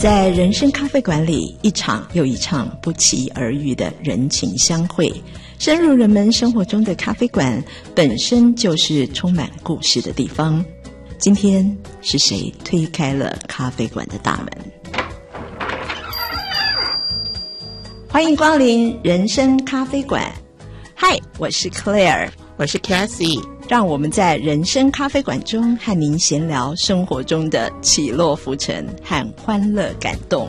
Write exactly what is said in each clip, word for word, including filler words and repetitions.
在人生咖啡馆里，一场又一场不期而遇的人情相会，深入人们生活中的咖啡馆本身就是充满故事的地方。今天是谁推开了咖啡馆的大门？欢迎光临人生咖啡馆。嗨，我是 Claire， 我是 Cassie， 让我们在人生咖啡馆中和您闲聊生活中的起落浮沉和欢乐感动。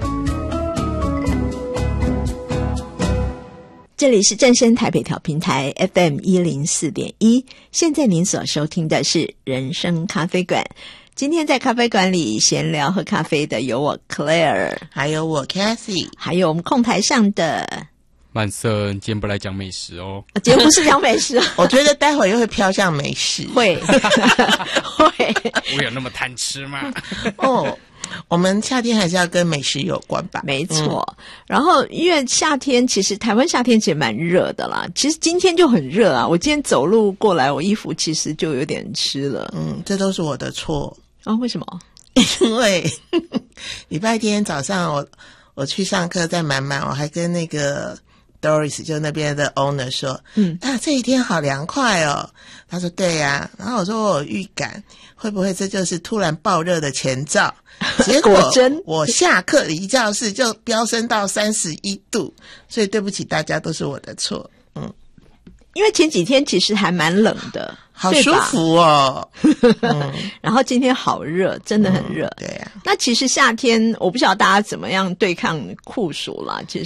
这里是正声台北调频台 F M 一零四点一， 现在您所收听的是人生咖啡馆。今天在咖啡馆里闲聊喝咖啡的有我 Claire， 还有我 Cassie， 还有我们控台上的曼森。今天不来讲美食哦， 今天不是讲美食我觉得待会又会飘向美食。 会会我有那么贪吃吗？ 哦，我们夏天还是要跟美食有关吧。 没错、嗯、然后因为夏天，其实台湾夏天其实蛮热的啦，其实今天就很热啊，我今天走路过来，我衣服其实就有点湿了。 嗯，这都是我的错。 哦，为什么？ 因为礼拜天早上我我去上课在满满，我还跟那个 Doris 就那边的 owner 说，嗯啊，这一天好凉快哦。他说对呀、啊，然后我说我有预感，会不会这就是突然爆热的前兆？结果我下课离教室就飙升到三十一度，所以对不起大家，都是我的错。嗯， 因为前几天其实还蛮冷的， 好舒服哦。 嗯、然后今天好热，真的很热。 嗯、对呀、啊。 那其实夏天我不晓得大家怎么样对抗酷暑啦。其